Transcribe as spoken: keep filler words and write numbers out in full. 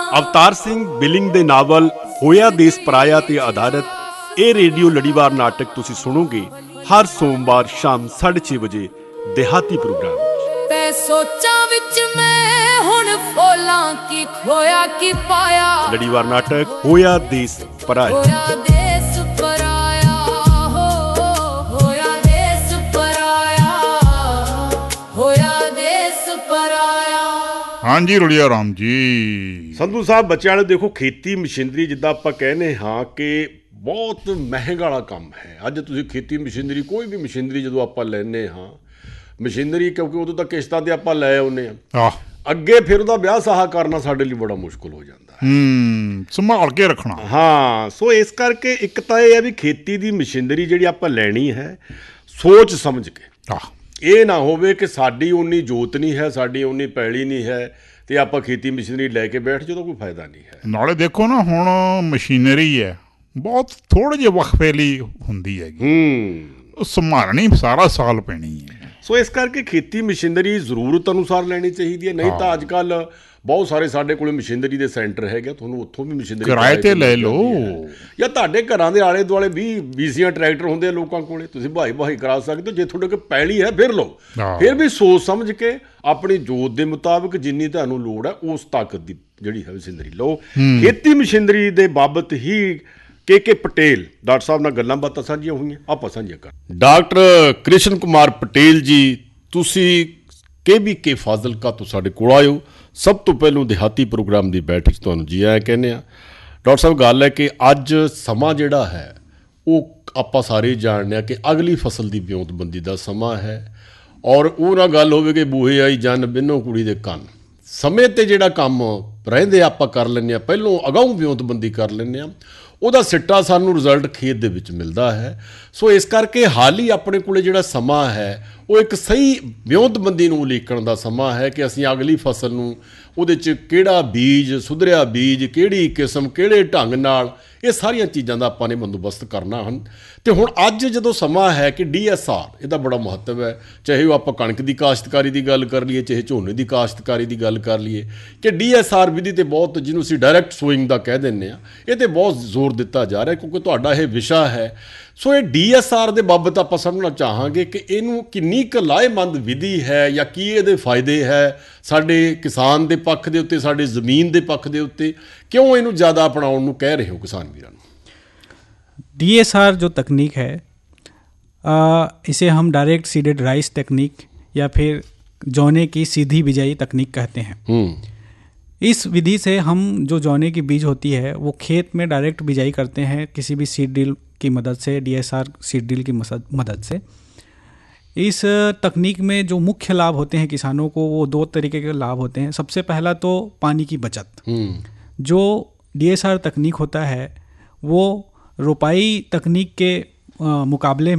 Avtar Singh billing ਦੇ novel ਹੋਇਆ ਦੇਸ ਪਰਾਇਆ ਤੇ ਆਧਾਰਿਤ ਇਹ ਰੇਡੀਓ ਲੜੀਵਾਰ ਨਾਟਕ ਤੁਸੀਂ ਸੁਣੋਗੇ ਹਰ ਸੋਮਵਾਰ ਸ਼ਾਮ ਸਾਢੇ ਛੇ ਵਜੇ ਦਿਹਾਤੀ ਪ੍ਰੋਗਰਾਮ ਵਿੱਚ। ਤੇ ਸੋਚਾਂ ਵਿੱਚ ਮੈਂ ਹੁਣ ਫੋਲਾਂ ਕੀ ਖੋਇਆ ਕੀ ਪਾਇਆ। ਲੜੀਵਾਰ ਨਾਟਕ ਹੋਇਆ ਦੇਸ ਪਰਾਇਆ। ਹੋਇਆ ਦੇਸ ਪਰਾਇਆ ਹੋ ਹੋਇਆ ਦੇਸ ਪਰਾਇਆ ਹੋਇਆ ਦੇਸ ਪਰਾਇਆ। ਹਾਂਜੀ ਰੁੜੀਆ ਰਾਮ ਜੀ। ਸੰਧੂ ਸਾਹਿਬ, ਬੱਚਿਆਂ ਨੂੰ ਦੇਖੋ, ਖੇਤੀ ਮਸ਼ੀਨਰੀ ਜਿੱਦਾਂ ਆਪਾਂ ਕਹਿੰਦੇ ਹਾਂ ਕਿ ਬਹੁਤ ਮਹਿੰਗਾ ਵਾਲਾ ਕੰਮ ਹੈ। ਅੱਜ ਤੁਸੀਂ ਖੇਤੀ ਮਸ਼ੀਨਰੀ, ਕੋਈ ਵੀ ਮਸ਼ੀਨਰੀ ਜਦੋਂ ਆਪਾਂ ਲੈਂਦੇ ਹਾਂ ਮਸ਼ੀਨਰੀ, ਕਿਉਂਕਿ ਉਦੋਂ ਤਾਂ ਕਿਸ਼ਤਾਂ 'ਤੇ ਆਪਾਂ ਲੈ ਆਉਂਦੇ ਹਾਂ, ਅੱਗੇ ਫਿਰ ਉਹਦਾ ਵਿਆਹ ਸਾਹਾ ਕਰਨਾ ਸਾਡੇ ਲਈ ਬੜਾ ਮੁਸ਼ਕਿਲ ਹੋ ਜਾਂਦਾ ਹੈ। ਹੂੰ, ਸੰਭਾਲ ਕੇ ਰੱਖਣਾ। ਹਾਂ, ਸੋ ਇਸ ਕਰਕੇ ਇੱਕ ਤਾਂ ਇਹ ਹੈ ਵੀ ਖੇਤੀ ਦੀ ਮਸ਼ੀਨਰੀ ਜਿਹੜੀ ਆਪਾਂ ਲੈਣੀ ਹੈ ਸੋਚ ਸਮਝ ਕੇ। ਇਹ ਨਾ ਹੋਵੇ ਕਿ ਸਾਡੀ ਉਨੀ ਜੋਤ ਨਹੀਂ ਹੈ, ਸਾਡੀ ਉਨੀ ਪੈਲੀ ਨਹੀਂ ਹੈ ਤੇ ਆਪਾਂ ਖੇਤੀ ਮਸ਼ੀਨਰੀ ਲੈ ਕੇ ਬੈਠ ਜਦੋਂ ਕੋਈ ਫਾਇਦਾ ਨਹੀਂ ਹੈ। ਨਾਲੇ ਦੇਖੋ ਨਾ, ਹੁਣ ਮਸ਼ੀਨਰੀ ਹੈ ਬਹੁਤ ਥੋੜੇ ਜਿਹੇ ਵਕਫੇ ਲਈ ਹੁੰਦੀ ਹੈਗੀ, ਹੂੰ, ਸੰਭਾਲਣੀ ਸਾਰਾ ਸਾਲ ਪੈਣੀ ਹੈ। ਸੋ ਇਸ ਕਰਕੇ ਖੇਤੀ ਮਸ਼ੀਨਰੀ ਜ਼ਰੂਰਤ ਅਨੁਸਾਰ ਲੈਣੀ ਚਾਹੀਦੀ ਹੈ। ਨਹੀਂ ਤਾਂ ਅੱਜ ਕੱਲ੍ਹ ਬਹੁਤ ਸਾਰੇ ਸਾਡੇ ਕੋਲ ਮਸ਼ੀਨਰੀ ਦੇ ਸੈਂਟਰ ਹੈਗੇ, ਤੁਹਾਨੂੰ ਉੱਥੋਂ ਵੀ ਮਸ਼ੀਨਰੀ ਕਿਰਾਏ 'ਤੇ ਲੈ ਲਓ, ਜਾਂ ਤੁਹਾਡੇ ਘਰਾਂ ਦੇ ਆਲੇ ਦੁਆਲੇ ਵੀਹ ਬੀਸੀਆਂ ਟਰੈਕਟਰ ਹੁੰਦੇ ਆ ਲੋਕਾਂ ਕੋਲੇ, ਤੁਸੀਂ ਭਾਈ ਭਾਈ ਕਰਾ ਸਕਦੇ ਹੋ। ਜੇ ਤੁਹਾਡੇ ਕੋਲ ਪੈਲੀ ਹੈ ਫਿਰ ਲਓ, ਫਿਰ ਵੀ ਸੋਚ ਸਮਝ ਕੇ ਆਪਣੀ ਜੋਤ ਦੇ ਮੁਤਾਬਕ ਜਿੰਨੀ ਤੁਹਾਨੂੰ ਲੋੜ ਹੈ ਉਸ ਤਾਕਤ ਦੀ ਜਿਹੜੀ ਹੈ ਮਸ਼ੀਨਰੀ ਲਓ। ਖੇਤੀ ਮਸ਼ੀਨਰੀ ਦੇ ਬਾਬਤ ਹੀ ਕੇ ਕੇ ਪਟੇਲ ਡਾਕਟਰ ਸਾਹਿਬ ਨਾਲ ਗੱਲਾਂ ਬਾਤਾਂ ਸਾਂਝੀਆਂ ਹੋਈਆਂ, ਆਪਾਂ ਸਾਂਝੀਆਂ ਕਰ। ਡਾਕਟਰ ਕ੍ਰਿਸ਼ਨ ਕੁਮਾਰ ਪਟੇਲ ਜੀ, ਤੁਸੀਂ ਕੇ ਵੀ ਕੇ ਫਾਜ਼ਿਲਕਾ ਤੋਂ ਸਾਡੇ ਕੋਲ ਆਇਓ। ਸਭ ਤੋਂ ਪਹਿਲਾਂ ਦਿਹਾਤੀ ਪ੍ਰੋਗਰਾਮ ਦੀ ਬੈਠਕ 'ਚ ਤੁਹਾਨੂੰ ਜੀ ਆਇਆਂ ਕਹਿੰਦੇ ਹਾਂ। ਡਾਕਟਰ ਸਾਹਿਬ, ਗੱਲ ਹੈ ਕਿ ਅੱਜ ਸਮਾਂ ਜਿਹੜਾ ਹੈ ਉਹ ਆਪਾਂ ਸਾਰੇ ਜਾਣਦੇ ਹਾਂ ਕਿ ਅਗਲੀ ਫਸਲ ਦੀ ਵਿਉਂਤਬੰਦੀ ਦਾ ਸਮਾਂ ਹੈ, ਔਰ ਉਹ ਨਾ ਗੱਲ ਹੋਵੇ ਕਿ ਬੂਹੇ ਆਈ ਜਨ ਬਿੰਨੋ ਕੁੜੀ ਦੇ ਕੰਨ। ਸਮੇਂ 'ਤੇ ਜਿਹੜਾ ਕੰਮ ਰਹਿੰਦੇ ਆਪਾਂ ਕਰ ਲੈਂਦੇ ਹਾਂ, ਪਹਿਲੋਂ ਅਗਾਊਂ ਵਿਉਂਤਬੰਦੀ ਕਰ ਲੈਂਦੇ ਹਾਂ, ਉਹਦਾ ਸਿੱਟਾ ਸਾਨੂੰ ਰਿਜ਼ਲਟ ਖੇਤ ਦੇ ਵਿੱਚ ਮਿਲਦਾ ਹੈ। ਸੋ ਇਸ ਕਰਕੇ ਹਾਲ ਹੀ ਆਪਣੇ ਕੋਲ ਜਿਹੜਾ ਸਮਾਂ ਹੈ ਉਹ ਇੱਕ ਸਹੀ ਵਿਉਂਤਬੰਦੀ ਨੂੰ ਉਲੀਕਣ ਦਾ ਸਮਾਂ ਹੈ ਕਿ ਅਸੀਂ ਅਗਲੀ ਫਸਲ ਨੂੰ ਉਹਦੇ 'ਚ ਕਿਹੜਾ ਬੀਜ, ਸੁਧਰਿਆ ਬੀਜ, ਕਿਹੜੀ ਕਿਸਮ, ਕਿਹੜੇ ਢੰਗ ਨਾਲ, ਇਹ ਸਾਰੀਆਂ ਚੀਜ਼ਾਂ ਦਾ ਆਪਾਂ ਨੇ ਬੰਦੋਬਸਤ ਕਰਨਾ ਹਨ। ਅਤੇ ਹੁਣ ਅੱਜ ਜਦੋਂ ਸਮਾਂ ਹੈ ਕਿ ਡੀ ਐਸ ਆਰ, ਇਹਦਾ ਬੜਾ ਮਹੱਤਵ ਹੈ। ਚਾਹੇ ਉਹ ਆਪਾਂ ਕਣਕ ਦੀ ਕਾਸ਼ਤਕਾਰੀ ਦੀ ਗੱਲ ਕਰ ਲਈਏ, ਚਾਹੇ ਝੋਨੇ ਦੀ ਕਾਸ਼ਤਕਾਰੀ ਦੀ ਗੱਲ ਕਰ ਲਈਏ, ਕਿ ਡੀ ਐਸ ਆਰ ਵਿਧੀ 'ਤੇ ਬਹੁਤ, ਜਿਹਨੂੰ ਅਸੀਂ ਡਾਇਰੈਕਟ ਸੋਇੰਗ ਦਾ ਕਹਿ ਦਿੰਦੇ ਹਾਂ, ਇਹ 'ਤੇ ਬਹੁਤ ਜ਼ੋਰ ਦਿੱਤਾ ਜਾ ਰਿਹਾ ਕਿਉਂਕਿ ਤੁਹਾਡਾ ਇਹ ਵਿਸ਼ਾ ਹੈ। ਸੋ ਇਹ ਡੀ ਐਸ ਆਰ ਦੇ ਬਾਬਤ ਆਪਾਂ ਸਮਝਣਾ ਚਾਹਾਂਗੇ ਕਿ ਇਹਨੂੰ ਕਿੰਨੀ ਕੁ ਲਾਹੇਮੰਦ ਵਿਧੀ ਹੈ ਜਾਂ ਕੀ ਇਹਦੇ ਫਾਇਦੇ ਹੈ ਸਾਡੇ ਕਿਸਾਨ ਦੇ ਪੱਖ ਦੇ ਉੱਤੇ, ਸਾਡੇ ਜ਼ਮੀਨ ਦੇ ਪੱਖ ਦੇ ਉੱਤੇ, ਕਿਉਂ ਇਹਨੂੰ ਜ਼ਿਆਦਾ ਅਪਣਾਉਣ ਨੂੰ ਕਹਿ ਰਹੇ ਹੋ ਕਿਸਾਨ ਵੀਰਾਂ ਨੂੰ? डी एस आर जो तकनीक है, आ, इसे हम डायरेक्ट सीडेड राइस तकनीक या फिर जौने की सीधी बिजाई तकनीक कहते हैं। इस विधि से हम जो जौने की बीज होती है वो खेत में डायरेक्ट बिजाई करते हैं किसी भी सीड ड्रिल की मदद से, D S R seed drill की मदद से। इस तकनीक में जो मुख्य लाभ होते हैं किसानों को, वो दो तरीके के लाभ होते हैं। सबसे पहला तो पानी की बचत। जो डी एस आर तकनीक होता है वो रोपाई तकनीक के मुकाबले